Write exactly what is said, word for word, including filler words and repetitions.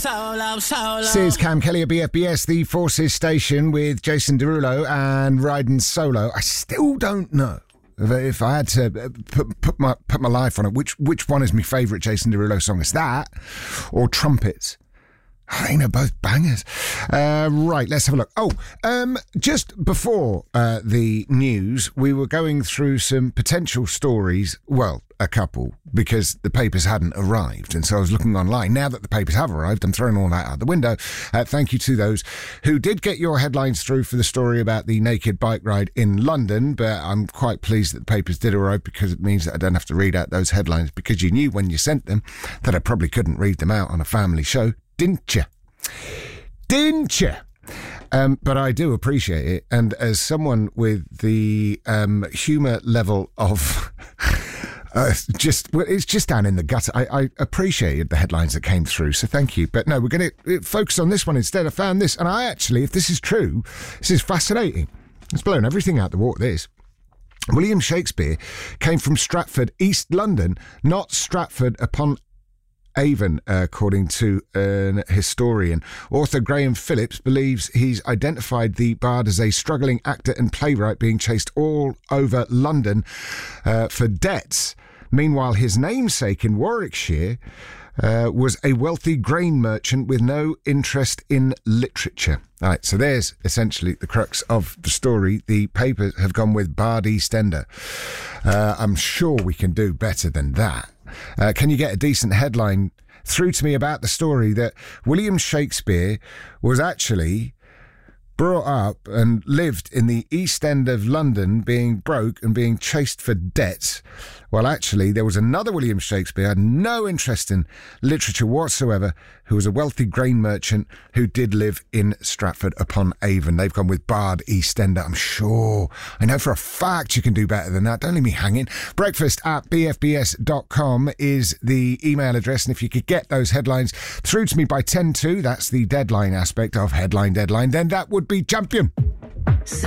solo, solo. This is Cam Kelly at B F B S, the Forces Station, with Jason Derulo and Riding Solo. I still don't know if I had to put, put my put my life on it, which which one is my favourite Jason Derulo song? Is that or Trumpets? I think they're both bangers. Uh, right, let's have a look. Oh, um, just before uh, the news, we were going through some potential stories. Well, a couple, because the papers hadn't arrived. And so I was looking online. Now that the papers have arrived, I'm throwing all that out the window. Uh, thank you to those who did get your headlines through for the story about the naked bike ride in London. But I'm quite pleased that the papers did arrive, because it means that I don't have to read out those headlines, because you knew when you sent them that I probably couldn't read them out on a family show. Didn't you? Didn't you? Um, but I do appreciate it. And as someone with the um, humour level of... Uh, just well, it's just down in the gutter. I, I appreciated the headlines that came through, so thank you. But no, we're going to focus on this one instead. I found this, and I actually, if this is true, this is fascinating. It's blown everything out the water, this. William Shakespeare came from Stratford, East London, not Stratford upon Avon, uh, according to an historian. Author Graham Phillips believes he's identified the bard as a struggling actor and playwright being chased all over London uh, for debts. Meanwhile, his namesake in Warwickshire uh, was a wealthy grain merchant with no interest in literature. All right, so there's essentially the crux of the story. The papers have gone with Bard Eastender. Uh, I'm sure we can do better than that. Uh, can you get a decent headline through to me about the story that William Shakespeare was actually brought up and lived in the East End of London, being broke and being chased for debts? Well, actually, there was another William Shakespeare, had no interest in literature whatsoever, who was a wealthy grain merchant who did live in Stratford upon Avon. They've gone with Bard Eastender. I'm sure. I know for a fact you can do better than that. Don't leave me hanging. Breakfast at b f b s dot com is the email address. And if you could get those headlines through to me by ten to, that's the deadline aspect of Headline Deadline, then that would be champion.